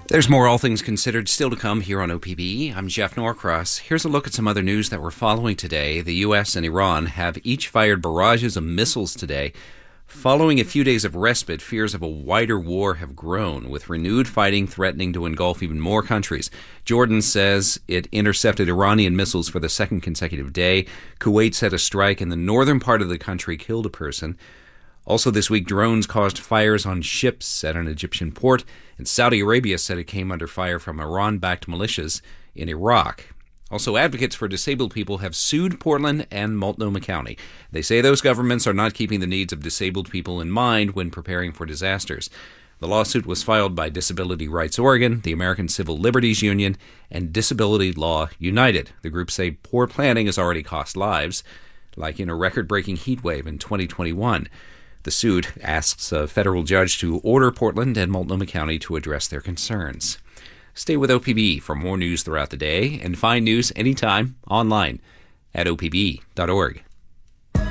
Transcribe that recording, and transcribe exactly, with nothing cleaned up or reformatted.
There's more All Things Considered still to come here on O P B. I'm Jeff Norcross. Here's a look at some other news that we're following today. The U S and Iran have each fired barrages of missiles today. Following a few days of respite, fears of a wider war have grown, with renewed fighting threatening to engulf even more countries. Jordan says it intercepted Iranian missiles for the second consecutive day. Kuwait said a strike in the northern part of the country killed a person. Also this week, drones caused fires on ships at an Egyptian port, and Saudi Arabia said it came under fire from Iran-backed militias in Iraq. Also, advocates for disabled people have sued Portland and Multnomah County. They say those governments are not keeping the needs of disabled people in mind when preparing for disasters. The lawsuit was filed by Disability Rights Oregon, the American Civil Liberties Union, and Disability Law United. The groups say poor planning has already cost lives, like in a record-breaking heat wave in twenty twenty-one. The suit asks a federal judge to order Portland and Multnomah County to address their concerns. Stay with O P B for more news throughout the day, and find news anytime online at O P B dot org.